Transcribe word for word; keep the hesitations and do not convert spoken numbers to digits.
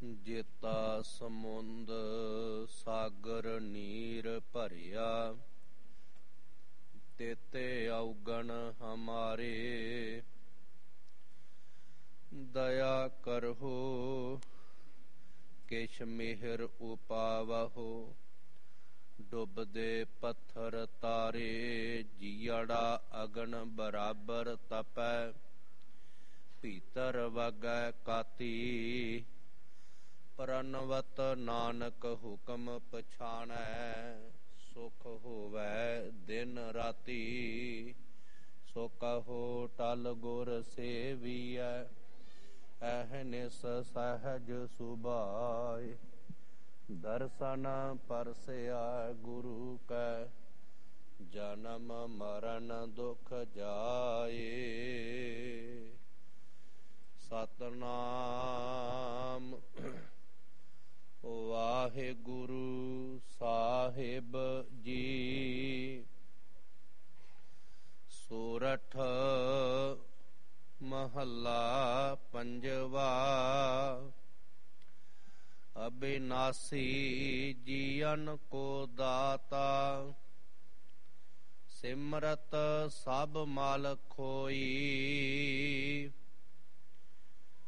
ਜੇਤਾ ਸਮੁੰਦ ਸਾਗਰ ਨੀਰ ਭਰਿਆ, ਤੇਤੇ ਔਗਣ ਹਮਾਰੇ। ਦਇਆ ਕਰਹੁ ਕਿਛ ਮਿਹਰ ਉਪਾਵਹੁ, ਡੁੱਬਦੇ ਪੱਥਰ ਤਾਰੇ। ਜੀਅੜਾ ਅਗਨ ਬਰਾਬਰ ਤਪੈ, ਭੀਤਰ ਵਗੈ ਕਾਤੀ। ਪ੍ਰਨਵਤ ਨਾਨਕ ਹੁਕਮ ਪਛਾਣੈ, ਸੁਖ ਹੋਵੈ ਦਿਨ ਰਾਤੀ। ਸੋ ਕਹੋ ਟਲ ਗੁਰ ਸੇਵੀਐ, ਅਹਨਿਸ ਸਹਜ ਸੁਭਾਇ। ਦਰਸ਼ਨ ਪਰਸਿਆ ਗੁਰੂ ਕੈ, ਜਨਮ ਮਰਨ ਦੁਖ ਜਾਏ। ਸਤਿਨਾਮ ਵਾਹਿਗੁਰੂ ਸਾਹਿਬ ਜੀ। ਸੋਰਠ ਮਹੱਲਾ ਪੰਜਵਾ। ਅਬਿਨਾਸੀ ਜੀਅਨ ਕੋ ਦਾਤਾ, ਸਿਮਰਤ ਸਭ ਮਲ ਖੋਈ।